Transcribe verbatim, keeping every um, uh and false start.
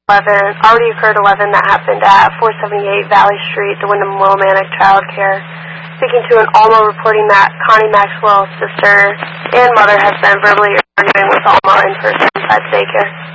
eleven, already occurred eleven that happened at four seventy-eight Valley Street, the Wyndham Willimantic Child Care. Speaking to an Alma reporting that Connie Maxwell's sister and mother has been verbally arguing with Alma in person inside the daycare.